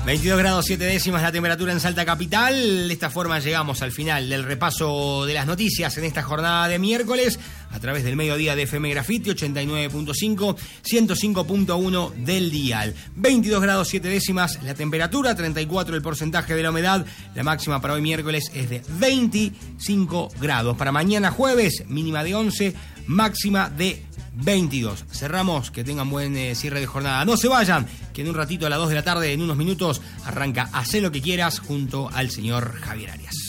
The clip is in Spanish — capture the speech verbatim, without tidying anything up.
veintidós grados siete décimas la temperatura en Salta Capital. De esta forma llegamos al final del repaso de las noticias en esta jornada de miércoles a través del mediodía de F M Graffiti ochenta y nueve punto cinco, ciento cinco punto uno del dial. veintidós grados siete décimas la temperatura, treinta y cuatro el porcentaje de la humedad. La máxima para hoy miércoles es de veinticinco grados. Para mañana jueves, mínima de once, máxima de veintidós. Cerramos, que tengan buen eh, cierre de jornada. No se vayan, que en un ratito a las dos de la tarde, en unos minutos, arranca Hacé lo que quieras junto al señor Javier Arias.